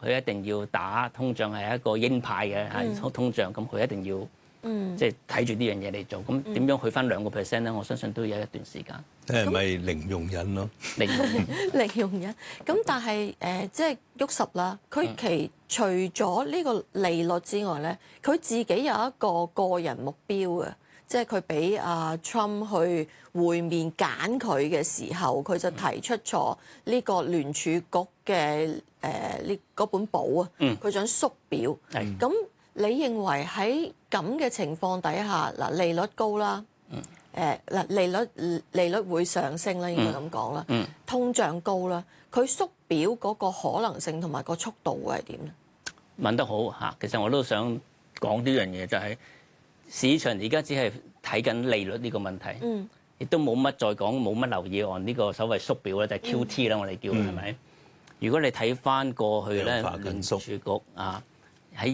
佢一定要打通脹係一個鷹派嘅通脹，咁佢一定要即係睇住呢樣嘢嚟做。咁點樣去翻2%咧？我相信都有一段時間。 係咪零容忍咯？ 零容忍。咁但係即係沃什啦，佢除咗呢個利率之外咧，佢自己有一個個人目標嘅，即係佢俾阿 Trump 去會面揀佢嘅時候，佢就提出咗呢個聯儲局嘅嗰本簿啊，佢想縮表。咁你認為喺咁嘅情況底下，嗱利率高啦，利率會上升啦，應該咁講啦，通脹高啦，佢縮表嗰個可能性同埋個速度會係點咧？ 問得好嚇，其實我都想講呢樣嘢，就係市場而家只係睇緊利率呢個問題，亦都冇乜再講，冇乜留意按呢個所謂縮表咧，就係 QT 啦，我哋叫係咪？如果你睇翻過去咧，聯儲局喺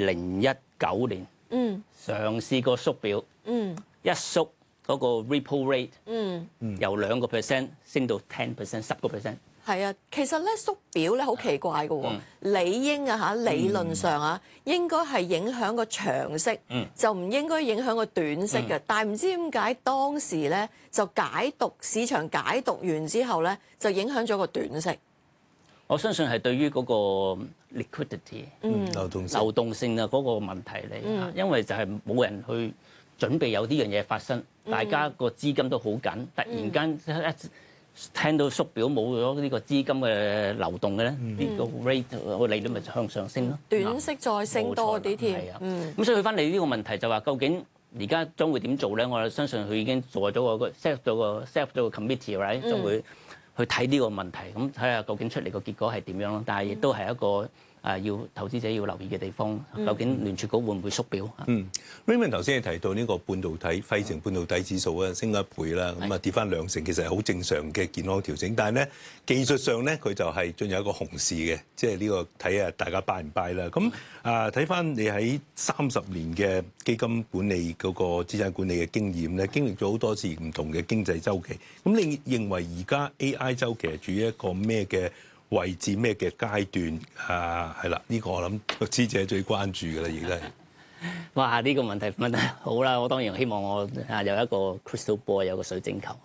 2019年嘗試過縮表，一縮嗰個 repo rate 由2% 升到10%、10%。 係啊，其實咧縮表咧好奇怪嘅喎，理應理論上啊，應該係影響個長息，就唔應該影響個短息嘅。但係唔知點解當時咧就市場解讀完之後咧，就影響咗個短息。 我相信係對於嗰個 liquidity 流動性啊嗰個問題嚟，因為就係冇人去準備有呢樣嘢發生，大家個資金都好緊，突然間一聽到縮表冇咗呢個資金嘅流動嘅咧，呢個 rate 個利率咪就向上升咯， 短息再升多啲添。 咁所以去翻你呢個問題就話，究竟而家將會點做咧？我相信佢已經做咗個 set 咗個 committee，right， 就會去睇呢個問題，咁睇下究竟出嚟個結果係點樣咯。但係亦都係一個要投資者要留意嘅地方，究竟聯儲局會唔會縮表 ？Raymond 頭先你提到呢個半導體費城半導體指數啊，升咗1倍啦，咁啊跌翻2成，其實係好正常嘅健康調整。但係咧技術上咧，佢就係進入一個熊市嘅，即係呢個睇下大家 buy 唔 buy 啦。咁睇翻你喺30年嘅基金管理嗰個資產管理嘅經驗咧，經歷咗好多次唔同嘅經濟周期。咁你認為而家 AI 周期係處於一個咩嘅位置，咩嘅階段係啦，呢個我諗投資者最關注嘅啦，亦都係。 哇！呢個問題問得好啦，我當然希望我有一個 crystal ball， 有個水晶球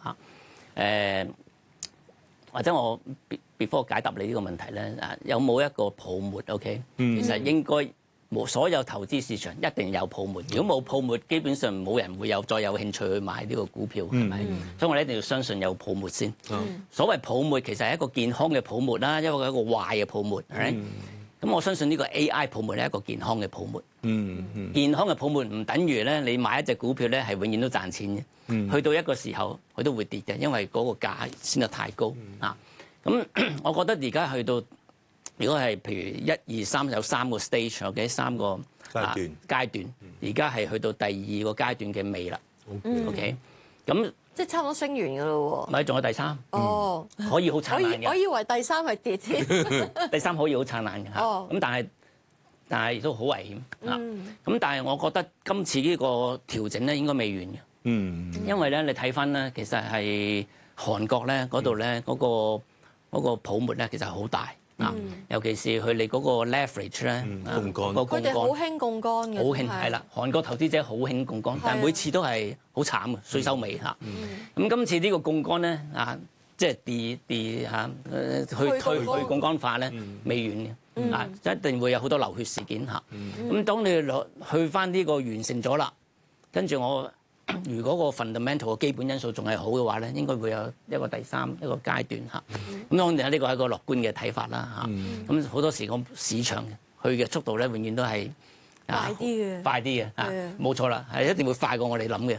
或者我 before 解答你呢個問題咧，有冇一個泡沫 ？OK，其實應該所有投資市場一定有泡沫。如果冇泡沫，基本上冇人會再有興趣去買呢個股票，係咪？所以我哋一定要相信有泡沫先。所謂泡沫其實係一個健康嘅泡沫啦，因為一個壞嘅泡沫。咁我相信呢個 AI 泡沫係一個健康嘅泡沫。健康嘅泡沫唔等於咧，你買一隻股票咧係永遠都賺錢嘅。去到一個時候，佢都會跌嘅，因為嗰個價升得太高啊。咁我覺得而家去到，如果係譬如1、2、3有3個 stage 或者3個階段，而家係去到第2個階段嘅尾啦。OK， 咁即係差唔多升完㗎咯喎。 咪仲有第3？可以好燦爛嘅。 我以為第3係跌添。 第3可以好燦爛嘅嚇。咁但係亦都好危險啊。咁但係我覺得今次呢個調整咧應該未完嘅。因為咧你睇翻咧，其實係韓國咧嗰度咧嗰個泡沫咧其實好大。尤其是佢哋嗰個 leverage 咧， 佢哋好興槓桿嘅， 好興係啦。韓國投資者好興槓桿，但係每次都係好慘嘅，稅收尾嚇。咁今次呢個槓桿咧即係去槓桿化咧，未完嘅，一定會有好多流血事件嚇。咁當你去翻呢個完成咗啦，跟住如果個 fundamental 嘅基本因素仲係好嘅話咧，應該會有一個第3一個階段嚇。咁當然呢個係一個樂觀嘅睇法啦嚇。咁好多時個市場去嘅速度咧，永遠都係快啲嘅，冇錯啦，係一定會快過我哋諗嘅。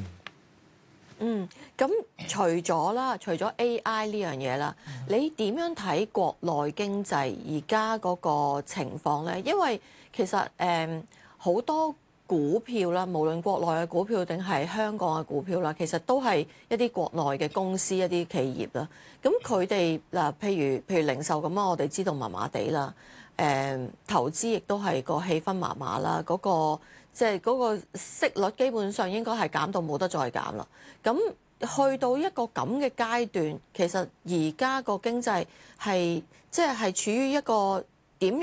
咁除咗 AI 呢樣嘢啦，你點樣睇國內經濟而家嗰個情況咧？因為其實好多股票啦，無論國內嘅股票定係香港嘅股票啦，其實都係一啲國內嘅公司、一啲企業啦。咁佢哋譬如零售咁啊，我哋知道麻麻地啦。投資亦都係個氣氛麻麻啦。即係嗰個息率基本上應該係減到冇得再減啦。咁去到一個咁嘅階段，其實而家個經濟係處於一個